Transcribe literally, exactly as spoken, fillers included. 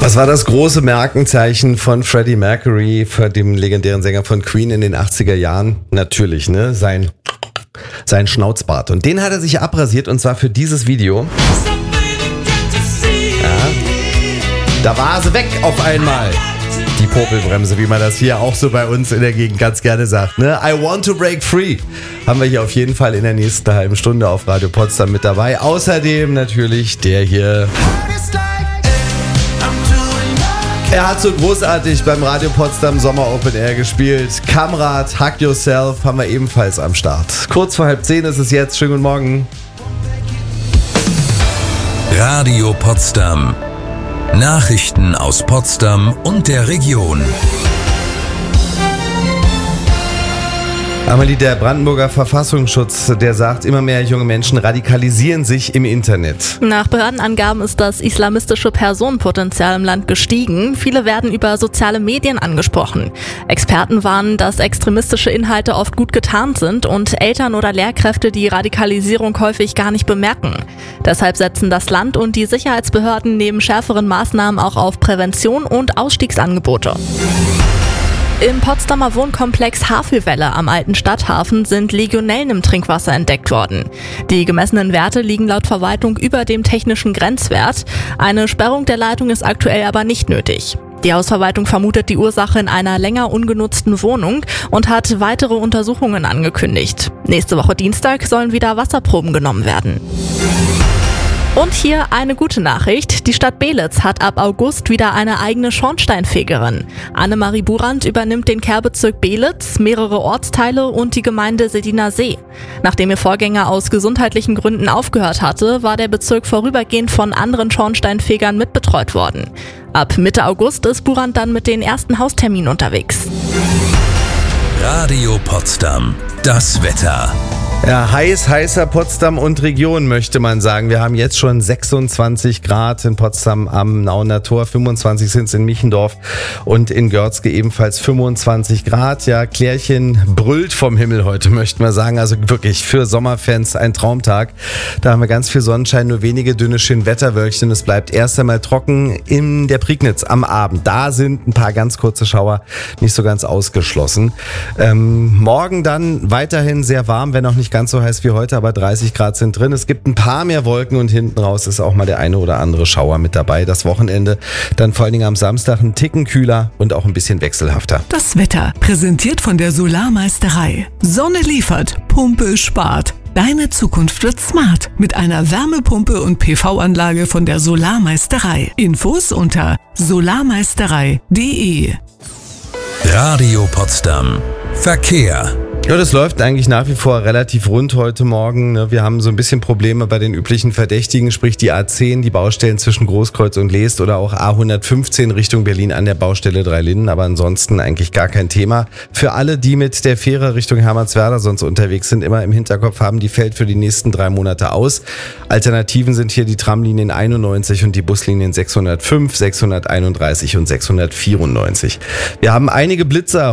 Was war das große Markenzeichen von Freddie Mercury, für dem legendären Sänger von Queen in den achtziger Jahren? Natürlich, ne? Sein, sein Schnauzbart. Und den hat er sich abrasiert, und zwar für dieses Video. Ja. Da war sie weg auf einmal. Die Popelbremse, wie man das hier auch so bei uns in der Gegend ganz gerne sagt. Ne? I want to break free. Haben wir hier auf jeden Fall in der nächsten halben Stunde auf Radio Potsdam mit dabei. Außerdem natürlich der hier. Er hat so großartig beim Radio Potsdam Sommer Open Air gespielt. Kamrat, Hug Yourself haben wir ebenfalls am Start. Kurz vor halb zehn ist es jetzt. Schönen guten Morgen. Radio Potsdam. Nachrichten aus Potsdam und der Region. Amalie, der Brandenburger Verfassungsschutz, der sagt, immer mehr junge Menschen radikalisieren sich im Internet. Nach Behördenangaben ist das islamistische Personenpotenzial im Land gestiegen. Viele werden über soziale Medien angesprochen. Experten warnen, dass extremistische Inhalte oft gut getarnt sind und Eltern oder Lehrkräfte die Radikalisierung häufig gar nicht bemerken. Deshalb setzen das Land und die Sicherheitsbehörden neben schärferen Maßnahmen auch auf Prävention und Ausstiegsangebote. Im Potsdamer Wohnkomplex Havelwelle am alten Stadthafen sind Legionellen im Trinkwasser entdeckt worden. Die gemessenen Werte liegen laut Verwaltung über dem technischen Grenzwert. Eine Sperrung der Leitung ist aktuell aber nicht nötig. Die Hausverwaltung vermutet die Ursache in einer länger ungenutzten Wohnung und hat weitere Untersuchungen angekündigt. Nächste Woche Dienstag sollen wieder Wasserproben genommen werden. Und hier eine gute Nachricht. Die Stadt Beelitz hat ab August wieder eine eigene Schornsteinfegerin. Annemarie Burand übernimmt den Kehrbezirk Beelitz, mehrere Ortsteile und die Gemeinde Sediner See. Nachdem ihr Vorgänger aus gesundheitlichen Gründen aufgehört hatte, war der Bezirk vorübergehend von anderen Schornsteinfegern mitbetreut worden. Ab Mitte August ist Burand dann mit den ersten Hausterminen unterwegs. Radio Potsdam. Das Wetter. Ja, heiß, heißer Potsdam und Region, möchte man sagen. Wir haben jetzt schon sechsundzwanzig Grad in Potsdam am Nauener Tor, fünfundzwanzig sind es in Michendorf und in Görzge ebenfalls fünfundzwanzig Grad. Ja, Klärchen brüllt vom Himmel heute, möchte man sagen. Also wirklich für Sommerfans ein Traumtag. Da haben wir ganz viel Sonnenschein, nur wenige dünne Schönwetterwölkchen. Es bleibt erst einmal trocken in der Prignitz am Abend. Da sind ein paar ganz kurze Schauer nicht so ganz ausgeschlossen. Ähm, morgen dann weiterhin sehr warm, wenn auch nicht ganz so heiß wie heute, aber dreißig Grad sind drin. Es gibt ein paar mehr Wolken und hinten raus ist auch mal der eine oder andere Schauer mit dabei. Das Wochenende dann vor allen Dingen am Samstag ein Ticken kühler und auch ein bisschen wechselhafter. Das Wetter präsentiert von der Solarmeisterei. Sonne liefert, Pumpe spart. Deine Zukunft wird smart mit einer Wärmepumpe und P V-Anlage von der Solarmeisterei. Infos unter solarmeisterei punkt de. Radio Potsdam. Verkehr. Ja, das läuft eigentlich nach wie vor relativ rund heute Morgen. Wir haben so ein bisschen Probleme bei den üblichen Verdächtigen, sprich die A zehn, die Baustellen zwischen Großkreuz und Leest oder auch A hundertfünfzehn Richtung Berlin an der Baustelle Dreilinden, aber ansonsten eigentlich gar kein Thema. Für alle, die mit der Fähre Richtung Hermannswerder sonst unterwegs sind, immer im Hinterkopf haben, die fällt für die nächsten drei Monate aus. Alternativen sind hier die Tramlinien einundneunzig und die Buslinien sechshundertfünf, sechshunderteinunddreißig und sechshundertvierundneunzig. Wir haben einige Blitzer